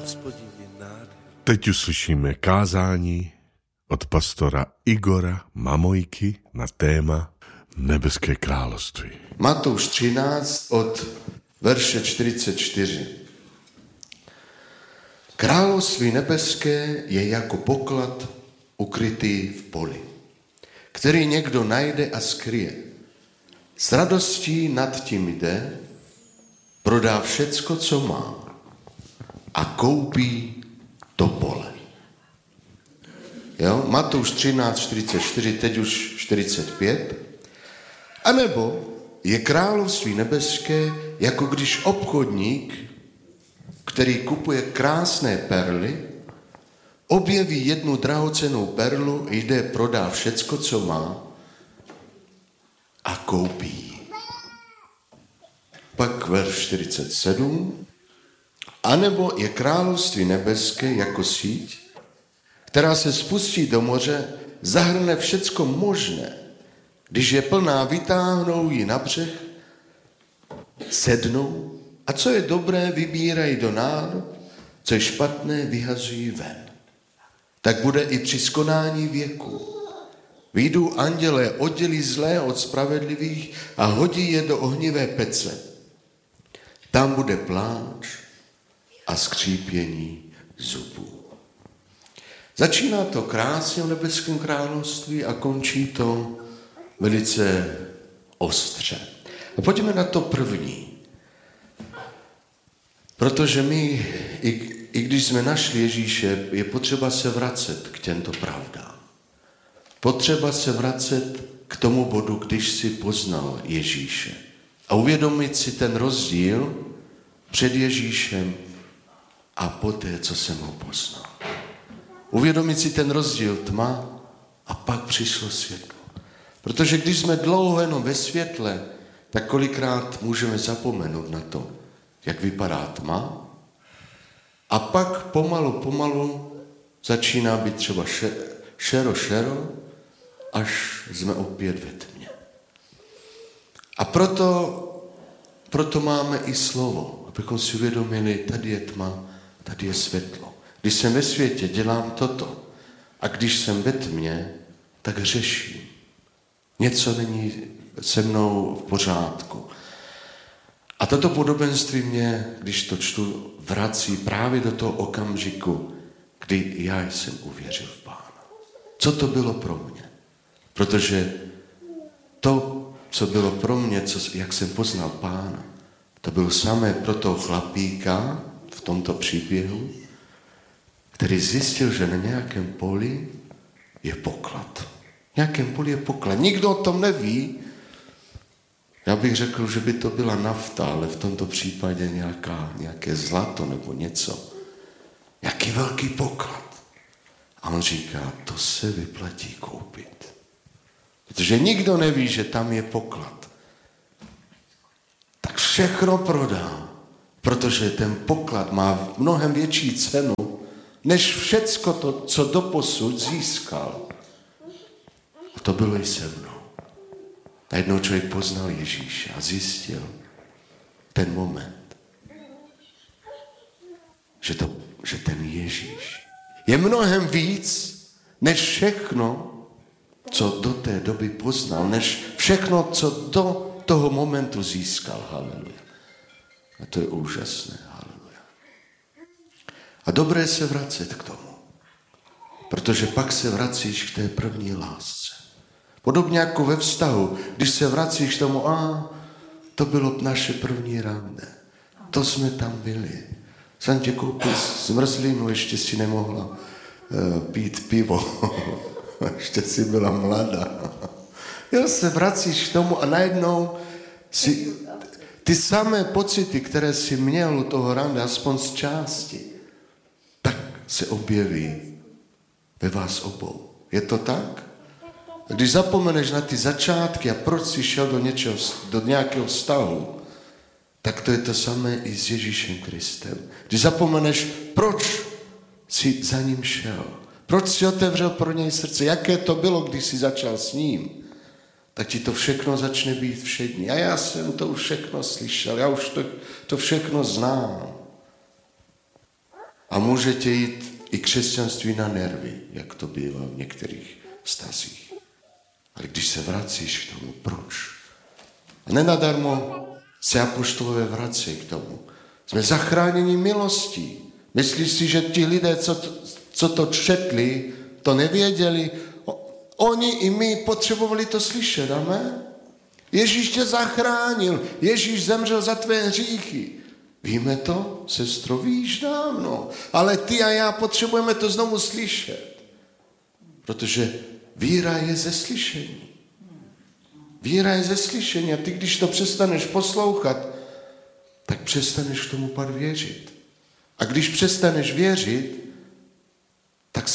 Teď uslyšíme kázání od pastora Igora Mamojky na téma Nebeské království. Matouš 13 od verše 44. Království nebeské je jako poklad ukrytý v poli, který někdo najde a skryje. S radostí nad tím jde, prodá všecko, co má a koupí to pole. Jo? Matouš 13, 44, teď už 45. A nebo je království nebeské, jako když obchodník, který kupuje krásné perly, objeví jednu drahocennou perlu, jde, prodá všecko, co má a koupí ji. Pak verš 47. A nebo je království nebeské jako síť, která se spustí do moře, zahrne všecko možné. Když je plná, vytáhnou ji na břeh, sednou a co je dobré, vybírají do nádob, co je špatné, vyhazují ven. Tak bude i při skonání věku. Vyjdou andělé, oddělí zlé od spravedlivých a hodí je do ohnivé pece. Tam bude pláč a skřípění zubů. Začíná to krásně v nebeském království a končí to velice ostře. A pojďme na to první. Protože my, i když jsme našli Ježíše, je potřeba se vracet k těmto pravdám. Potřeba se vracet k tomu bodu, když si poznal Ježíše. A uvědomit si ten rozdíl před Ježíšem a poté, co jsem ho poznal. Uvědomit si ten rozdíl tma a pak přišlo světlo. Protože když jsme dlouho jenom ve světle, tak kolikrát můžeme zapomenout na to, jak vypadá tma. A pak pomalu začíná být třeba šero, až jsme opět ve tmě. A proto máme i slovo, abychom si uvědomili, tady je tma, tady je světlo. Když jsem ve světě, dělám toto. A když jsem ve tmě, tak řeším. Něco není se mnou v pořádku. A toto podobenství mě, když to čtu, vrací právě do toho okamžiku, kdy já jsem uvěřil v Pána. Co to bylo pro mě? Protože to, co bylo pro mě, jak jsem poznal Pána, to bylo samé pro toho chlapíka v tomto příběhu, který zjistil, že na nějakém poli je poklad. V nějakém poli je poklad. Nikdo o tom neví. Já bych řekl, že by to byla nafta, ale v tomto případě nějaké zlato nebo něco. Jaký velký poklad. A on říká, to se vyplatí koupit. Protože nikdo neví, že tam je poklad. Tak všechno prodá, protože ten poklad má mnohem větší cenu, než všecko to, co doposud získal. A to bylo i se mnou. Najednou člověk poznal Ježíše a zjistil ten moment, že ten Ježíš je mnohem víc, než všechno, co do té doby poznal, než všechno, co do toho momentu získal. Haleluja. A to je úžasné. Haleluja. A dobré se vracet k tomu, protože pak se vracíš k té první lásce. Podobně jako ve vztahu, když se vracíš k tomu, to bylo naše první rande. To jsme tam byli. Jsem tě koupil zmrzlinu, ještě si nemohla pít pivo. Ještě si byla mladá. Jo, se vracíš k tomu a najednou si ty samé pocity, které jsi měl u toho rande, aspoň z části, tak se objeví ve vás obou. Je to tak? Když zapomeneš na ty začátky a proč jsi šel do nějakého vztahu, tak to je to samé i s Ježíšem Kristem. Když zapomeneš, proč jsi za ním šel, proč jsi otevřel pro něj srdce, jaké to bylo, když jsi začal s ním, tak ti to všechno začne být všední. A já jsem to už všechno slyšel, já už to všechno znám. a můžete jít i křesťanství na nervy, jak to bývá v některých vztazích. Ale když se vracíš k tomu, proč? A nenadarmo se apoštolové vrací k tomu. Jsme zachráněni milostí. Myslíš si, že ti lidé, co to četli, to nevěděli? Oni i my potřebovali to slyšet, amen? Ježíš tě zachránil, Ježíš zemřel za tvé hříchy. Víme to, sestro, víš dávno, ale ty a já potřebujeme to znovu slyšet. Protože víra je ze slyšení. Víra je ze slyšení a ty, když to přestaneš poslouchat, tak přestaneš k tomu pak věřit. A když přestaneš věřit, tak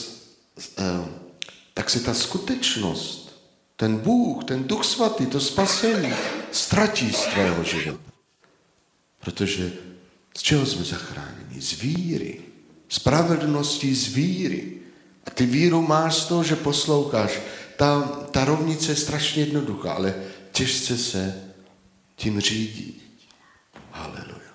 se ta skutečnost, ten Bůh, ten Duch Svatý, to spasení ztratí z tvého života. Protože z čeho jsme zachráněni? Z víry. Spravedlností z víry. A ty víru máš z toho, že posloucháš. Ta rovnice je strašně jednoduchá, ale těžce se tím řídí. Haleluja.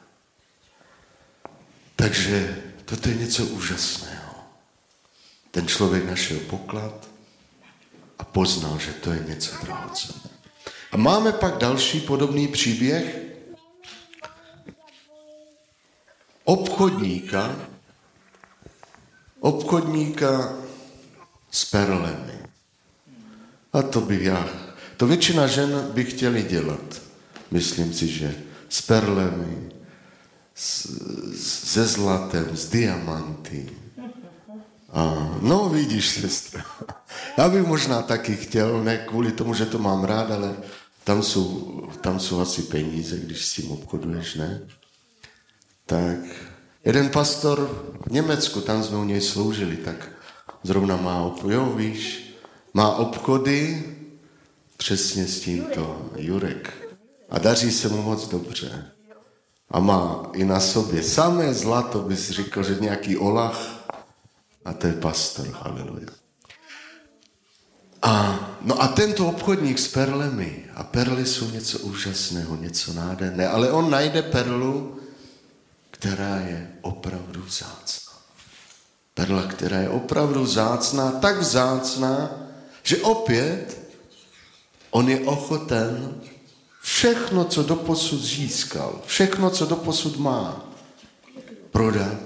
Takže toto je něco úžasného. Ten člověk našel poklad a poznal, že to je něco drahocenného. A máme pak další podobný příběh obchodníka s perlemi. A to většina žen by chtěli dělat. Myslím si, že s perlemi, se zlatem, s diamanty. No vidíš, sestra. Já bych možná taky chtěl, ne kvůli tomu, že to mám rád, ale tam jsou asi peníze, když s tím obchoduješ, ne? Tak jeden pastor v Německu, tam jsme u něj sloužili, tak zrovna má obchody přesně s tímto Jurek. A daří se mu moc dobře. A má i na sobě samé zlato, bys říkal, že nějaký olach. A to je pastor, haleluja. A tento obchodník s perlemi, a perly jsou něco úžasného, něco nádherného, ale on najde perlu, která je opravdu vzácná. Perla, která je opravdu vzácná, tak vzácná, že opět on je ochoten všechno, co doposud získal, všechno, co doposud má, prodat,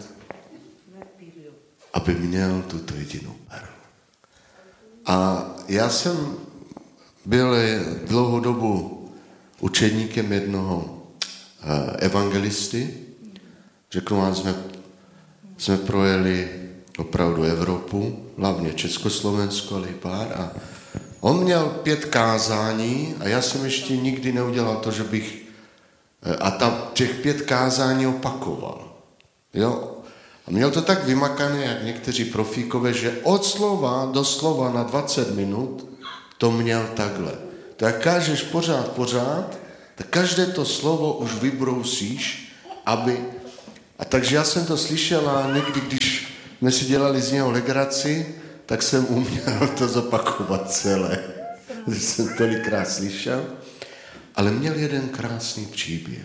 aby měl tuto jedinou perlu. A já jsem byl dlouhou dobu učedníkem jednoho evangelisty. Řeknu vám, jsme projeli opravdu Evropu, hlavně Československo, ale i pár. A on měl 5 kázání a já jsem ještě nikdy neudělal to, že bych těch 5 kázání opakoval. Jo? A měl to tak vymakané, jak někteří profíkové, že od slova do slova na 20 minut to měl takhle. To jak kážeš pořád, tak každé to slovo už vybrousíš, A takže já jsem to slyšel a někdy, když jsme si dělali z něho legraci, tak jsem uměl to zopakovat celé. Jsem tolikrát slyšel. Ale měl jeden krásný příběh.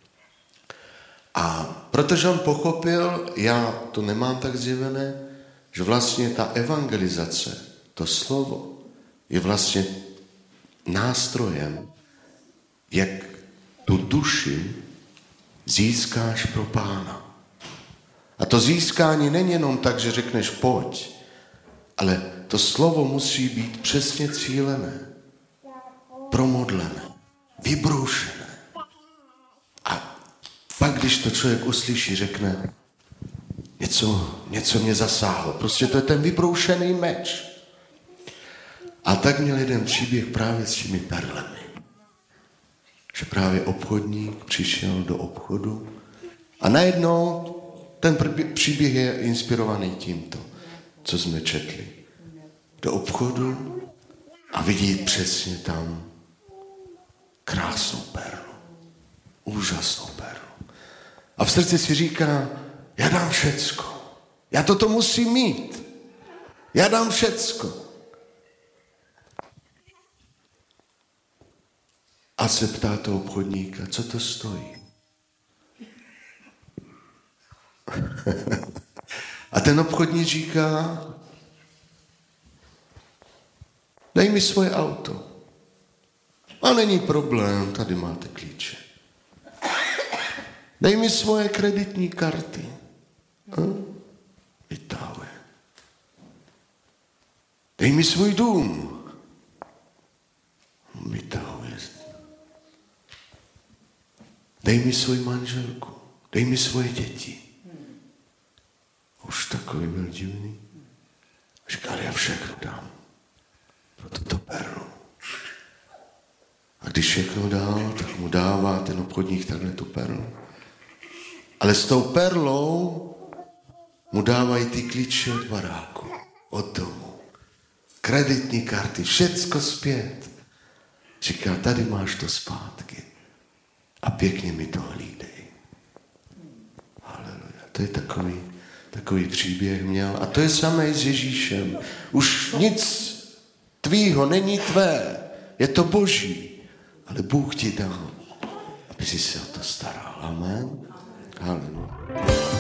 A protože on pochopil, já to nemám tak zjevené, že vlastně ta evangelizace, to slovo, je vlastně nástrojem, jak tu duši získáš pro Pána. A to získání není jenom tak, že řekneš pojď, ale to slovo musí být přesně cílené, promodlené, vybroušené. A pak, když to člověk uslyší, řekne, něco mě zasáhlo. Prostě to je ten vybroušený meč. A tak měl jeden příběh právě s těmi perlemi. Že právě obchodník přišel do obchodu a najednou ten příběh je inspirovaný tímto, co jsme četli. Do obchodu a vidí přesně tam krásnou perlu, úžasnou perlu. A v srdci si říká, já dám všecko, já toto musím mít, já dám všecko. A se ptá toho obchodníka, co to stojí? A ten obchodník říká, dej mi svoje auto. A není problém, tady máte klíče. Dej mi svoje kreditní karty. Vytahuje. Dej mi svůj dům. Vytahuje. Dej mi svoji manželku. Dej mi svoje děti. Už takový byl divný. Říkal, já všechno dám. Pro tuto perlu. A když všechno dal, tak mu dává ten obchodník takhle tu perlu. Ale s tou perlou mu dávají ty klíče od baráku, od domu, kreditní karty, všecko zpět. Říká, tady máš to zpátky a pěkně mi to hlídej. Haleluja. To je takový příběh měl. A to je samé s Ježíšem. Už nic tvýho není tvé, je to Boží. Ale Bůh ti dal, aby jsi se o to staral. Amen. Haleluja.